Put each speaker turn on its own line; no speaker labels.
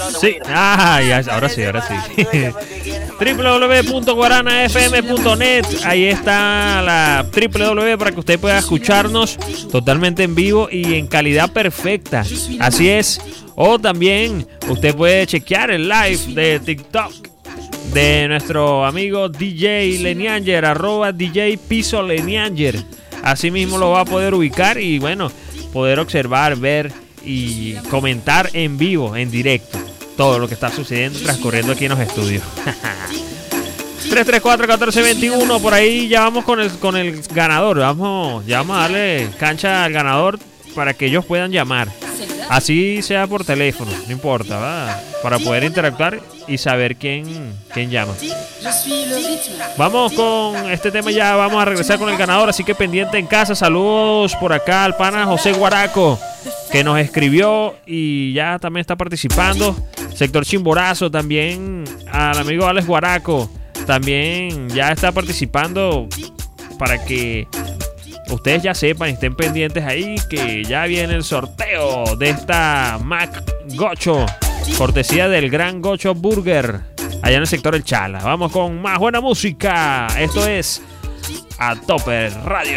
Sí, ahora sí. www.guaranafm.net. Ahí está la www para que usted pueda escucharnos totalmente en vivo y en calidad perfecta. Así es. O también usted puede chequear el live de TikTok de nuestro amigo DJ Lenianger, @DJ Piso Lenianger. Así mismo lo va a poder ubicar y bueno, poder observar, ver y comentar en vivo, en directo, todo lo que está sucediendo, transcurriendo aquí en los estudios. 334-1421, por ahí ya vamos con el ganador. Ya vamos a darle cancha al ganador para que ellos puedan llamar. Así sea por teléfono, no importa, ¿verdad? Para poder interactuar y saber quién llama. Vamos con este tema, ya vamos a regresar con el ganador, así que pendiente en casa. Saludos por acá al pana José Guaraco, que nos escribió y ya también está participando. Sector Chimborazo, también al amigo Alex Guaraco, también ya está participando, para que ustedes ya sepan y estén pendientes ahí que ya viene el sorteo de esta Mac Gocho, cortesía del Gran Gocho Burger, allá en el sector El Chala. Vamos con más buena música. Esto es A Tope Radio.